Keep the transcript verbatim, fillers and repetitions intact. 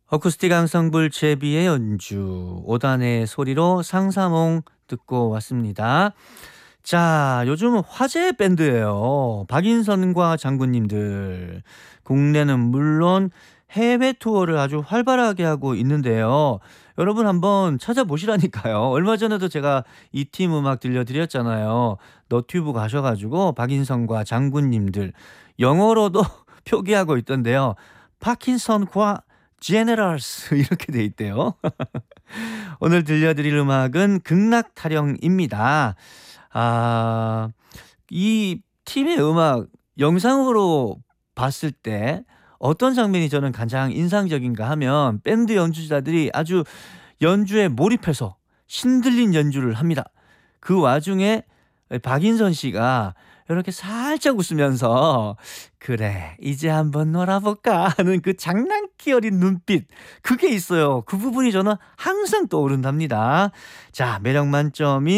어쿠스틱 앙상블 제비의 연주, 오단의 소리로 상사몽 듣고 왔습니다. 자, 요즘 화제 밴드예요. 박인선과 장군님들. 국내는 물론 해외 투어를 아주 활발하게 하고 있는데요. 여러분 한번 찾아보시라니까요. 얼마 전에도 제가 이 팀 음악 들려드렸잖아요. 너튜브 가셔가지고 박인선과 장군님들 영어로도 표기하고 있던데요. 파킨선과 제네럴스 이렇게 돼 있대요. 오늘 들려드릴 음악은 극락타령입니다. 아, 이 팀의 음악 영상으로 봤을 때 어떤 장면이 저는 가장 인상적인가 하면 밴드 연주자들이 아주 연주에 몰입해서 신들린 연주를 합니다. 그 와중에 박인선 씨가 이렇게 살짝 웃으면서 그래 이제 한번 놀아볼까 하는 그 장난기 어린 눈빛, 그게 있어요. 그 부분이 저는 항상 떠오른답니다. 자, 매력 만점인